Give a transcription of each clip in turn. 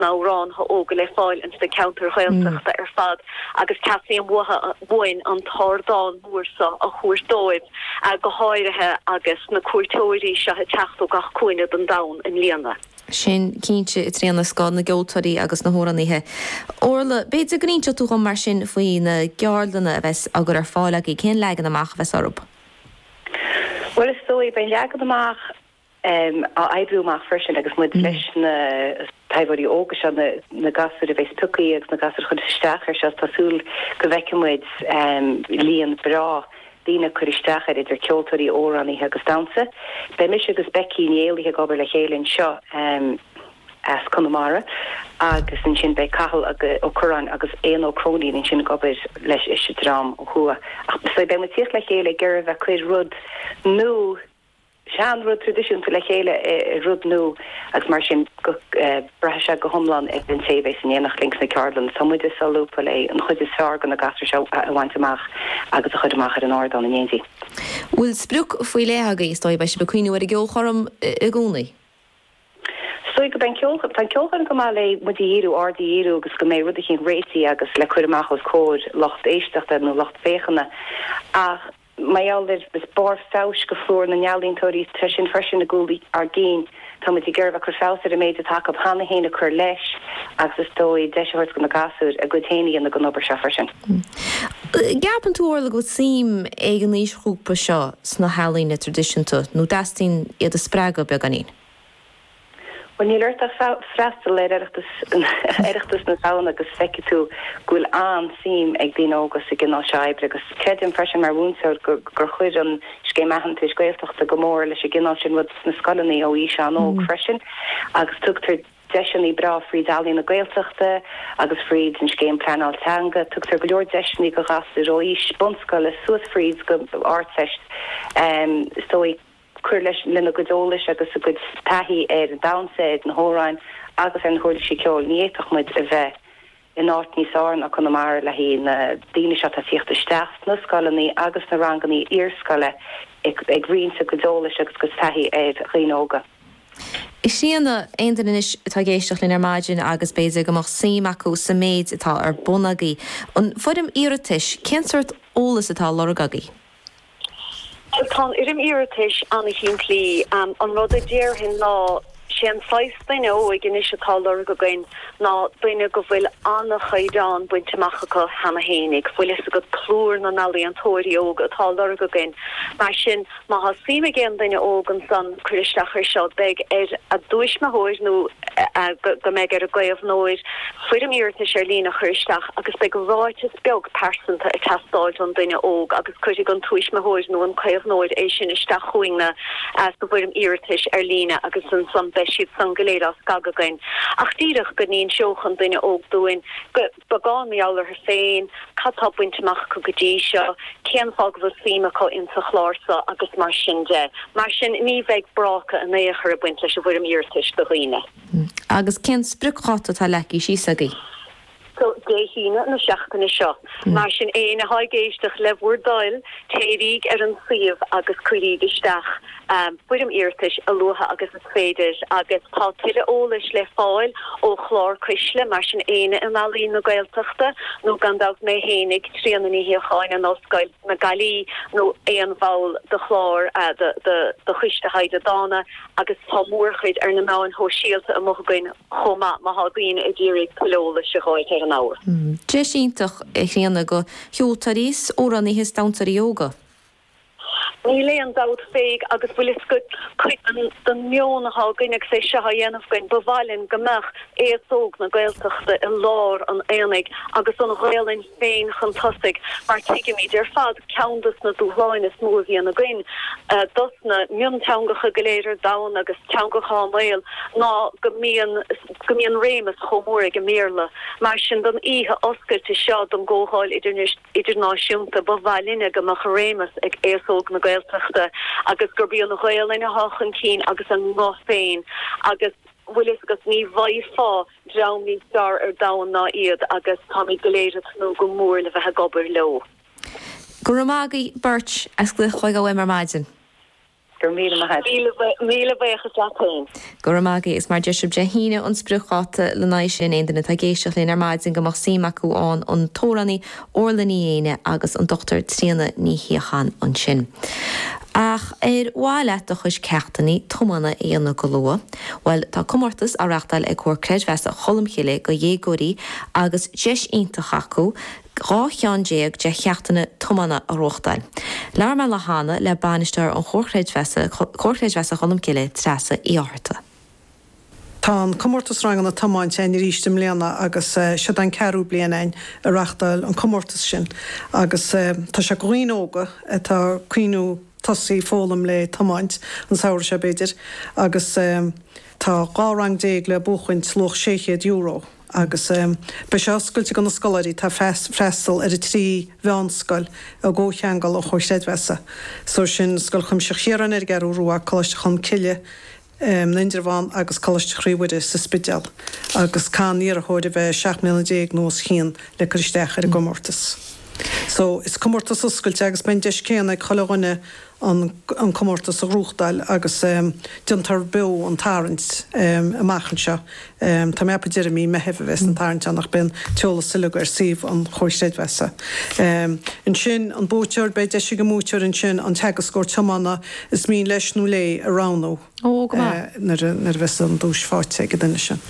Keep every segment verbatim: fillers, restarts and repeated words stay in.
rán ha óga le fáil in de counter chuilteachta ar fad agus caíon bhin an tardán muórsa a chuirdóibh a go háirithe agus na cuairtóirí se teachú gach cuine an da in líana. Sin cínte i tríanana scád na geoltarí agus na hóraníthe. Orla, beidir grínte tú mar sin faoí na gearlanna a bheits agur ar fála í cén legan amach bheits orb? Well is so ben legan amach um, a eidrúach frisin agus mu leis na taimharí ógus na, na gasú a bheits tucaí agus na gasú chud stachar se tasúl go bhecemuid um, líon bra dína chuiristeachar idir ceoltarí óranníthe agus dansa. Be mis agus becí néalaithe gobar le chélann seo um, as Connemara agus in sin be cahal ó Corán agus éon ó crónín in sin gobar leis isise drám ó chua. Ach so be mu tíoch le chéile gur bheith chuir rud nó sean rud tradiisiún le chéile rud nó agus mar sin brethe go homlan ag den sévéis in éanach links na Carlan sammuid is salúpa lei an chud is fear gan na gasar seo a bhaint amach agus a chud amach ar an ardán in éntí. Bhfuil sprúc faoi léthaga is dóibh se becuinú ar a geol chorm i gcónaí? So go ben ceol tan ceolchan go má le mudíú ardíú agus go mé rud chin réití agus le chuir amach os cód locht éisteachta nó locht féchanna ach mai aldir bes bar fáis go flúr na nealíntóirí tre sin freisin na gúlaí ar géin tá muid ggurh chu fása a méid a take hána héna chur leis agus is dói deisihirt go na gasúd a gotéine an na go obair se freisin. Gapan tú orla go sim ag an níos chúpa seo sna helína tradiisiúnta nó dastín iad a sppraga be ganín? When you learn that frastal erachtas na sauna agus feici tú gúil an sim ag dín ógus i gginál seibre agus cedin freisin mar bhúnsair gur chuid an scéimechananta is gailteachta go mór leis i gginál sin rud na scalaní ó ís an óg freisin agus tugtar deisianí bra fríd alín na gailteachta agus fríd in scéim planál teanga tugtar go leor deisianí go gasir ó ís sponscoil le suas fríd go áirteist um, stói cur leis lena godólis agus a go taihí ar an downsaid na hóráin agus an chuir si ceol níéach muid a bheith in áit níos áin a Connemara le hí na daine se a fiochtta steach na scalaní agus na ranganí írscala ag rin sa godólis agus go taihí ar rióga. Is síanana aontain is tá géisteach linn ar maidin agus béidir go mar sim acu sa méid atá ar bunagaí. An fuidim iritis, cén sort ólas atá loragaí? Tá irim iritis anna chinlí um, an rud a déir hin ná sin seis duine ó ag gin isise tallar go gain ná duine go bhfuil anna chaidán buinteach go hena hénig, bhfuil is a go clúr na nalí an tóirí óga tallar go gain. Mar sin má ha sim gin duine ógan san chuiristeachar seo beag ar a dúis me hóir nó go méid ar a gaibh nóir fuidim iritis ar lína chuiristeach agus beag ráitis beag persanta a testáid an duine óg agus chuirigh an túis me hóir nó an caibh nóir é sin isteach chuingna as go bhfuidim iritis ar lína agus an san siad san goléad gagagain. Ach díirech go níon seochan duine óg dúin bagán meálar ar féin, catá buinteach go godí seo, céan fág bh síime có inta chláirsa agus mar sin de. Mar sin ní bheith bracha a néachar a buint leis a bhfuidim iritis do riine. Agus cén sprucháta tá lecí sí sagaí? So dé hína na seachtainna seo. Mar sin é na haigéisteach le bhúrdáil téiríg ar an suíomh agus cuiríg isteach um, buidim iritis a luha agus is féidir agus tá tuile ólis le fáil ó chlár cuisle mar sin éine in alí na gailteachta nó gandag mé hénig tríananí hiáin an oscail na galí nó éon bháil de chlár uh, de, de, de chuiste haide dána agus tá múrchuid ar na máin ho síalta a mogain choma má haghín a ddírig polóla se háid ar an áir. Dé síntaach é chéanana go hiúltaríos óraní his dauntarí óga? Ní léon dat féig agus bhfuil is go chuit den mionnachá gaineag sé se ha dhéanamh goin bhhailinn gomach éadsóg na gailteachta i lár an éanaig agus an ghailinn féin chantastic mar tuige míid ar fad ceantas na dúhláin is mór bhí na gain dus na mionteangacha goléidir dain agus teangacha mail ná go míon rémas chomór go méle mar sin don ihe oscar te seo don ggóáil idirnáisiúnta bhhailline gomach rémas ag éadsóg na gailteachta agus gur bíon na ghailinn a hachan cín agus an ngá féin agus bhfuil is agus ní bhaid fá dram ní star ar dain ná iad agus tá mí goléidir nó go mór le bheithe gobar lo. Go ramágaí Bert as gluch chuig go bhfuim mar maidin? gur mí míle bechas letain. Goramagi is mar deisib de híine an spruchata lenéis sin éanana a géisteach linn armaid sin gomach síachú an an tóraní orlaníhéine agus an dochtar tríanana ní hiochan an sin. Ach ar bháileach is ceachtaí tomanna éana go lua, bhil tá comórtas a reachtail ag chuir creidhheas a cholamchéile go dhégóirí agus deis ionintach acu rá cheandéag de cheachtainna tomanna a rochtail. Lear me le hána le banisteir an chóirchréidhheasa cholamchéile trasa í áharta. Tá comórtas rang an na tamáin sé rístim léana agus se an ceú blianain a reachtail an comórtas sin agus tá se goíóga tá cuiú tosaí fólam le tamáint an saoir se beidir agus um, tá gá rang déag le buchaint loch séchéad euro agus um, be se oscailte gan na scolarí tá freistal ar a trí bheanscoil a ggócheangal ó choirséadhheasa. So sin scoil chum se chéaran ar garú ruá choiste chum ciile um, Nindirháin agus choiste chríomhide sa spideal agus cáníar a hóide bheith seach mí déag nós chéan le chuisteach ar a gomórtas. So is comórtas oscailte agus ben deis céanna choilehhaine an an comórtas a rúchtail agus um, dintar be an tarint um, a machchan seo um, Tá mepa Jeremy me hefh wes an tarint annach ben teola silag ar sih an choirséadhheasa. Um, in sin an bóteir be deisi go múteir in sin an tegascóir temanna is mí leis nó lé a ránó. Ó go nar bheits an dús fáte go duine sin.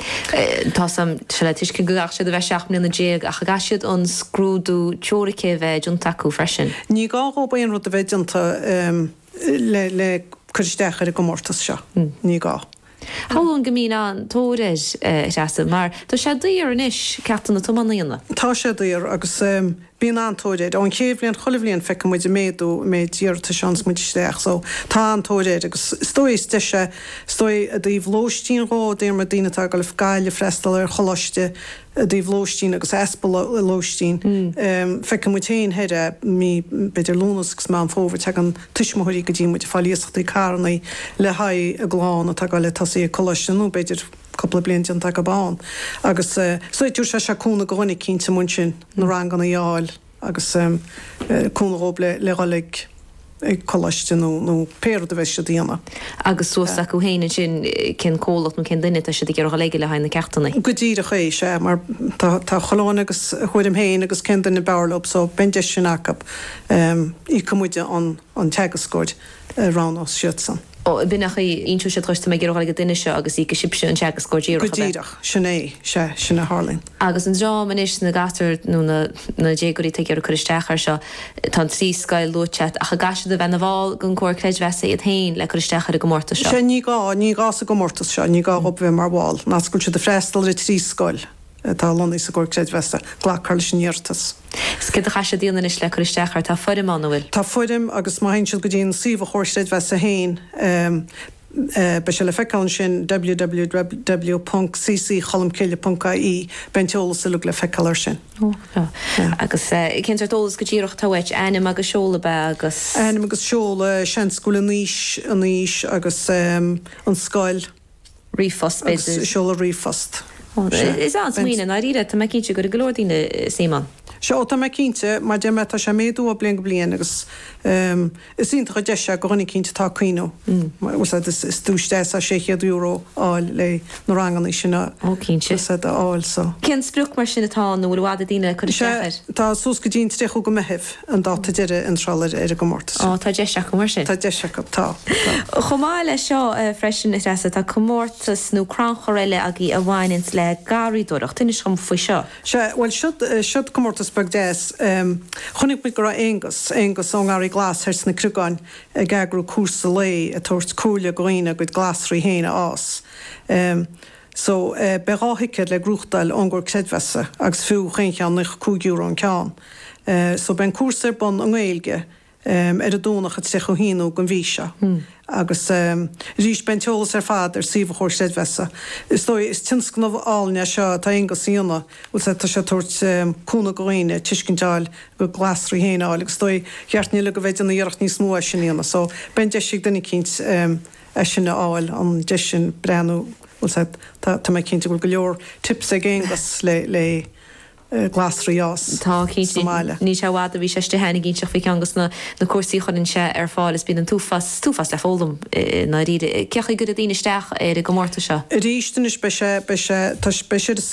Tá sam se le tuisce goach sé a bheith seach mlína déag a chagasiad an scrúdú teoricé bheith dún taú freisin. Ní gá ó baon rud a bheith dinta um, le, le chuisteach ar a gomórtas seo. Ní gá. Háún gomí an tóris seasta mar Tá sé dtíar an isis ceachtain na tomannaíonna. Tá sé dtíar agus um, bíon antóideid ón chéhlíonn cholimhlíonn feice muid méadú méid díirta seans muidisteach so tá antóideid agus stois deise stoi a dtíh lóistín rá déir mar dínatá go le fgáile freistal ar cholaiste a dtíh lóistín agus espal lóistín um, feice mutéin heire mí beidir lúnasgus má an fóver te an tuismóirí go dtí muid fáíochttaí carnaí le haid a gláán a tá le tasí a cholaiste beidir couple bliint an take bán agus uh, soitú se seúna gonig cínta mun sin na rang an áil agus um, uh, cúnarób le leálig ag choiste nó nó péir a bheits díana. Agus suas acu héine sin cin cólacht nó cin duine a si gur leige le hainna ceachtainna. Go dtír aché sé mar tá choláin agus chuidim héin agus cin na bearlop so ben sin acap um, í cummuide an an tegascóid uh, rán os siútsan. Ó binach íú sé troiste me gur go duine se agus í go sibse an tegus scódíir. Godíireach sinné se sinna Harlín. Agus an rá man is na gatar nó na dégurí te gur chuisteachar seo tá trí scail lúchat a cha gasise a bhena bháil gon cóir creidhheasa iad hain le chuisteachar a gomórta seo. Sé ní gá ní gá a gomórtas seo, ní gá op bheith mar bháil, nascail se de freistal a trí scoil. Tá Londaí sa ggóir creidhheasa ghlachar leis níortas. Scid a chaise díanana is le chuisteachar tá foidim an bhfuil. Tá foidim agus má hainseil go dtíon síomh chóirséadhheasa hain um, uh, be se le feicáin sin w w w dot c c cholamcéile dot I E ben teolas sa le feiceáir sin. Agus cinar dólas go ddíireach táhaid anim agus seola be agus. Anim agus seola sean scoil an níos an níos agus um, an scoil. Rífast beidir. Seola rífast. Is an smíine na ríre tá cinse gur golódíine Simon. Seo tá me cínte mar de me tá sé méadú a blian go blian agus um, is ínta deise go runnig cínte tá cuiú. is dúiste a séchéad euro áil le nó rangan sinna cínte áil so. Cén spruch mar sinna tá nó bhd dína chu Tá sús go dín trechu go mehih an dáta deire an trallar ar a gomórtas. Á tá deise go mar sin. Tá deise go tá. Chomáile seo freisin is tá commórtas nó crán choréile a í a bhhainins le garíúach tuine chum faoi seo. Se bhil siod commórtas bag dés um, chunig mu go agus agus ó gáí glas hers na cruúgáin a gagrú cuasa lei a tuairt cúla goine go glasrí héine ás. Um, so uh, beráhiicid le grúchtail angur creidhheasa agus fiú chéan nach cúgiú an ceán. Uh, so ben cuasar bon an ghilge um, ar a dúnach at secho híú gon bhíse. Mm. agus um, rís ben teolas ar fad ar síomh chóirséadhheasa. Is dói is tinsc nó áilne seo tá inga síonna ú sé tá sé tuairt um, cúna goine tuiscintáil go glasrí héine agus dói cheartníile go bheith na dhearach níos mó sinna, so ben deisiigh duna cinint um, e sinna áil an de sin breanú tá mé cinnte bhfuil go leor tips a géangas le le glasraás Tá ní se bhd a bhí seiste hena ginn seach fi agus na na cuasaí chuinn se ar fáil is bí an túfas túfas le fóldum na ri cecha go a dtíine steach ar a gomórta se. Ríisten is be se be se